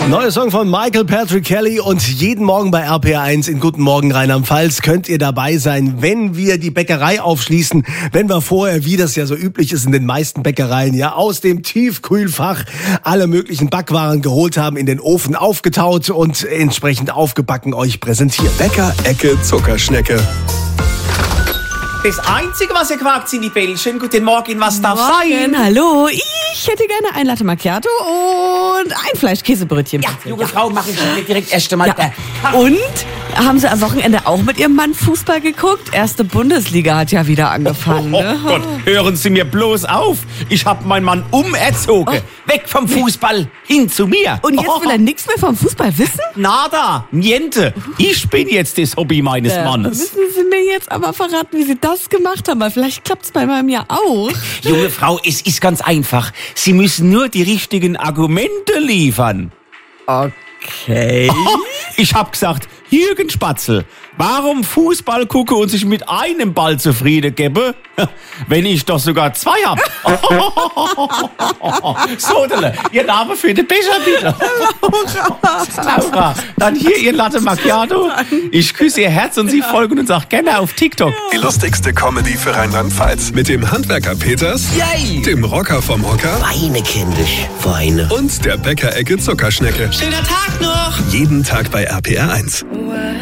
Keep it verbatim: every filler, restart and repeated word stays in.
Neuer Song von Michael Patrick Kelly und jeden Morgen bei R P R eins in Guten Morgen Rheinland-Pfalz könnt ihr dabei sein, wenn wir die Bäckerei aufschließen, wenn wir vorher, wie das ja so üblich ist in den meisten Bäckereien, ja aus dem Tiefkühlfach alle möglichen Backwaren geholt haben, in den Ofen aufgetaut und entsprechend aufgebacken euch präsentiert. Bäcker-Ecke Zuckerschnecke. Das Einzige, was ihr quakt, sind die Bällchen. Guten Morgen, was darf sein? Morgen, hallo. Ich hätte gerne ein Latte Macchiato und ein Fleischkäsebrötchen. Ja, junge Frau, mache ich direkt erst einmal. Ja. Und haben Sie am Wochenende auch mit Ihrem Mann Fußball geguckt? Erste Bundesliga hat ja wieder angefangen. Oh, ne? oh Gott, hören Sie mir bloß auf. Ich habe meinen Mann umerzogen. Oh. Weg vom Fußball, hin zu mir. Und jetzt will er nichts mehr vom Fußball wissen? Nada, niente. Ich bin jetzt das Hobby meines Da Mannes. müssen Sie mir jetzt aber verraten, wie Sie das gemacht haben, weil vielleicht klappt's bei meinem ja auch. Junge Frau, es ist ganz einfach. Sie müssen nur die richtigen Argumente liefern. Okay. Ich hab gesagt, Jürgen Spatzel, warum Fußball gucke und sich mit einem Ball zufrieden gebe, wenn ich doch sogar zwei hab? So, Dele, Ihr Name für den Becher, bitte. Laura, dann hier Ihr Latte Macchiato. Ich küsse Ihr Herz und Sie folgen uns auch gerne auf TikTok. Die lustigste Comedy für Rheinland-Pfalz. Mit dem Handwerker Peters, Yay! dem Rocker vom Hocker Weine, kindisch, Weine. und der Bäcker-Ecke Zuckerschnecke. Schöner Tag noch! Jeden Tag bei R P R eins.